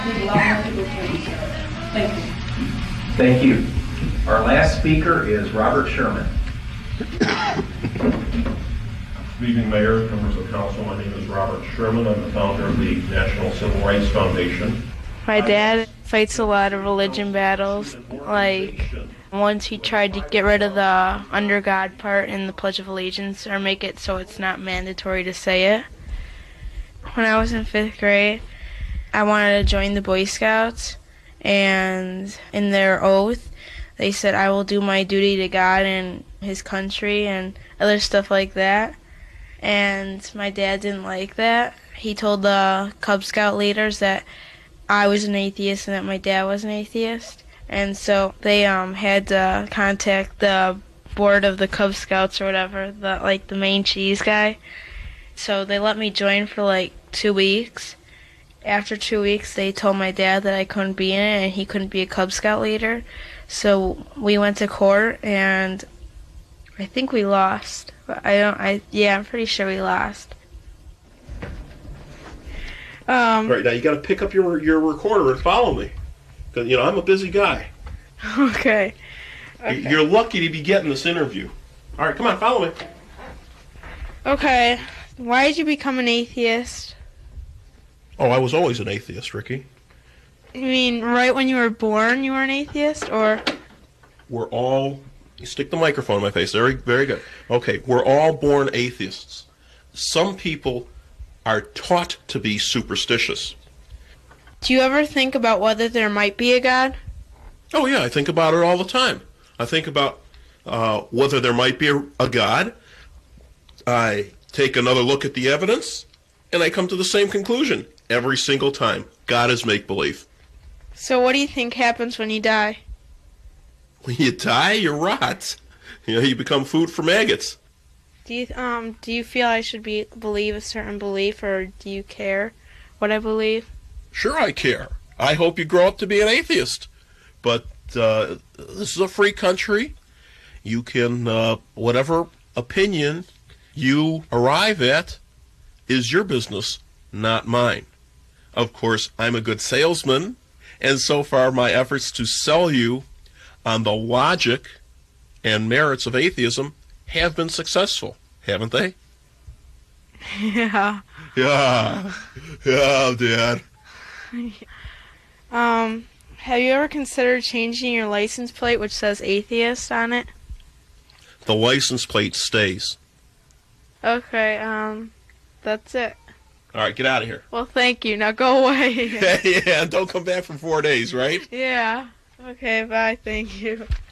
Thank you. Thank you. Our last speaker is Robert Sherman. Good evening, Mayor, members of council. My name is Robert Sherman. I'm the founder of the National Civil Rights Foundation. My dad fights a lot of religion battles. Like, once he tried to get rid of the under God part in the Pledge of Allegiance, or make it so it's not mandatory to say it. When I was in 5th grade, I wanted to join the Boy Scouts, and in their oath, they said, I will do my duty to God and his country and other stuff like that. And my dad didn't like that. He told the Cub Scout leaders that I was an atheist and that my dad was an atheist. And so they had to contact the board of the Cub Scouts or whatever, the main cheese guy. So they let me join for like 2 weeks. After 2 weeks, they told my dad that I couldn't be in it and he couldn't be a Cub Scout leader. So we went to court, and I think we lost. But I'm pretty sure we lost. All right, now you got to pick up your recorder and follow me, because I'm a busy guy. Okay. You're lucky to be getting this interview. All right, come on, follow me. Okay. Why did you become an atheist? Oh, I was always an atheist, Ricky. You mean right when you were born you were an atheist, or? You stick the microphone in my face. Very, very good. Okay, we're all born atheists. Some people are taught to be superstitious. Do you ever think about whether there might be a God? Oh, yeah, I think about it all the time. I think about whether there might be a God. I take another look at the evidence, and I come to the same conclusion every single time. God is make-believe. So what do you think happens when you die? When you die, you rot. You become food for maggots. Do you feel I should believe a certain belief, or do you care what I believe? Sure I care. I hope you grow up to be an atheist. But this is a free country. You can, whatever opinion you arrive at is your business, not mine. Of course, I'm a good salesman, and so far my efforts to sell you on the logic and merits of atheism have been successful, haven't they? Yeah. Yeah, Dad. Have you ever considered changing your license plate, which says atheist on it? The license plate stays. Okay, that's it. All right, get out of here. Well, thank you. Now go away. Yeah, don't come back for 4 days, right? Yeah. Okay, bye. Thank you.